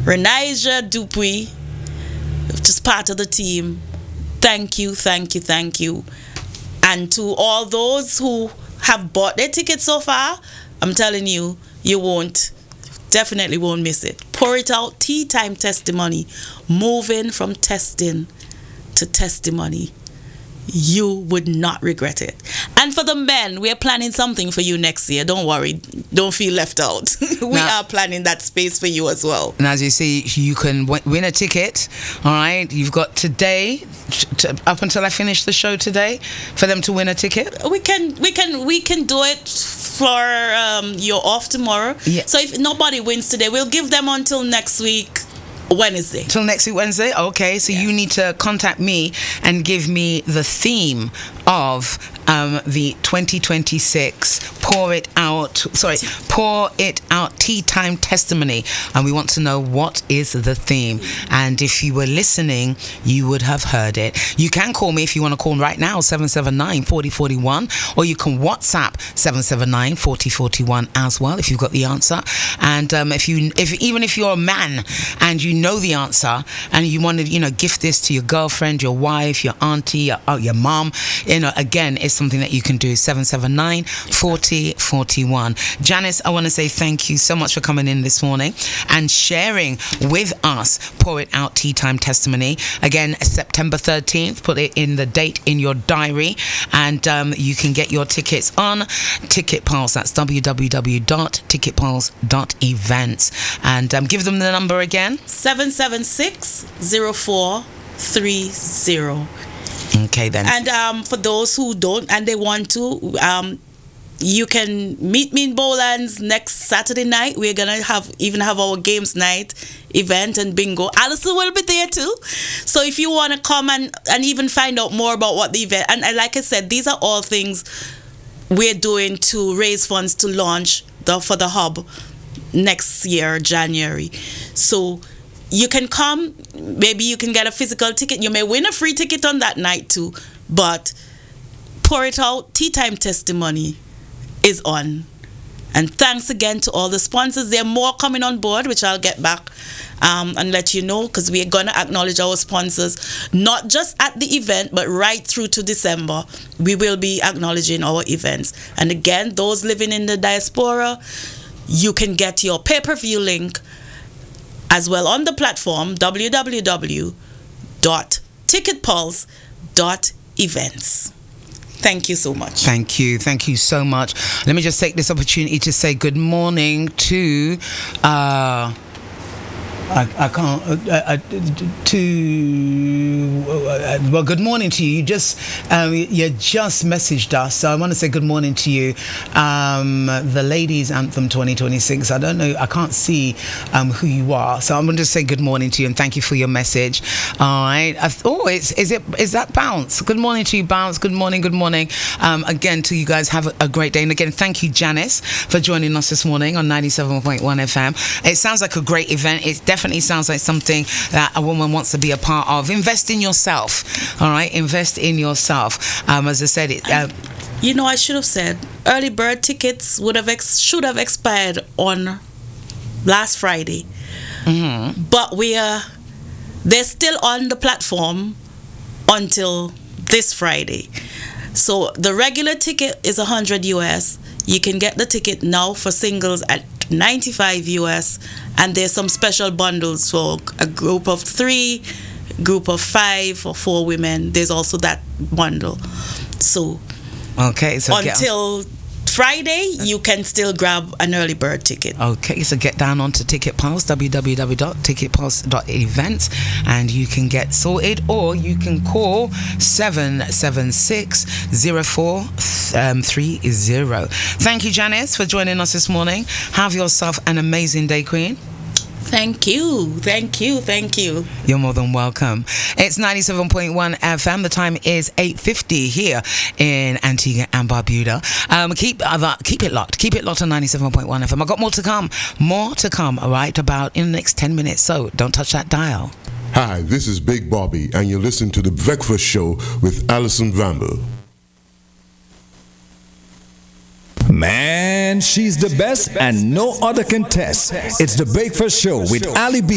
Renija Dupuy, just part of the team. Thank you. And to all those who have bought their tickets so far, I'm telling you, definitely won't miss it. Pour It Out, Tea Time Testimony. Moving from testing to testimony. You would not regret it. And for the men, we're planning something for you next year. Don't worry. Don't feel left out. We are planning that space for you as well. And as you see, you can win a ticket. All right. You've got today, up until I finish the show today, for them to win a ticket. We can do it for you're off tomorrow. Yeah. So if nobody wins today, we'll give them until next week. Wednesday. Till next week, Wednesday? Okay, so you need to contact me and give me the theme of the 2026 Pour It Out Tea Time Testimony. And we want to know what is the theme. And if you were listening, you would have heard it. You can call me if you want to call right now, 779-4041, or you can WhatsApp 779-4041 as well if you've got the answer. And even if you're a man and you know the answer and you want to gift this to your girlfriend, your wife, your auntie, your mom, again, it's something that you can do. 779-4041. Janice, I want to say thank you so much for coming in this morning and sharing with us Pour It Out Tea Time Testimony. Again, September 13th, put it in the date in your diary, and you can get your tickets on Ticket Pulse. That's www.ticketpulse.events, and give them the number again. 776-0430. Okay then. And for those who don't and they want to, you can meet me in Bowlands next Saturday night. We're gonna have our games night event and bingo. Alison will be there too. So if you want to come and even find out more about what the event, and like I said, these are all things we're doing to raise funds to launch for the hub next year, January. So you can come, maybe you can get a physical ticket. You may win a free ticket on that night too. But Pour It Out Tea Time Testimony is on. And thanks again to all the sponsors. There are more coming on board, which I'll get back and let you know, because we're going to acknowledge our sponsors, not just at the event, but right through to December. We will be acknowledging our events. And again, those living in the diaspora, you can get your pay-per-view link as well on the platform www.ticketpulse.events. Thank you so much. Thank you so much. Let me just take this opportunity to say good morning to good morning to you. You just messaged us, so I want to say good morning to you. The Ladies Anthem 2026. I don't know, I can't see who you are, so I'm going to say good morning to you and thank you for your message. All right. Is that Bounce? Good morning to you, Bounce. Good morning. Again, to you guys, have a great day. And again, thank you, Janice, for joining us this morning on 97.1 FM. It sounds like a great event. It definitely sounds like something that a woman wants to be a part of. Invest in yourself. All right, invest in yourself. As I said, I should have said early bird tickets should have expired on last Friday. Mm-hmm. But they're still on the platform until this Friday. So the regular ticket is $100 US. You can get the ticket now for singles at $95 US, and there's some special bundles for a group of 3, group of 5, or 4 women. There's also that bundle. So until Friday, you can still grab an early bird ticket. Okay, so get down onto Ticket Pulse, www.ticketpulse.events, and you can get sorted, or you can call 776-0430. Thank you, Janice, for joining us this morning. Have yourself an amazing day, Queen. Thank you. You're more than welcome. It's 97.1 FM. The time is 8:50 here in Antigua and Barbuda. Keep it locked. Keep it locked on 97.1 FM. I've got more to come right about in the next 10 minutes. So don't touch that dial. Hi, this is Big Bobby, and you're listening to The Breakfast Show with Alison Vamble. Man, she's the best and no other can test. It's The Breakfast Show with Ali B.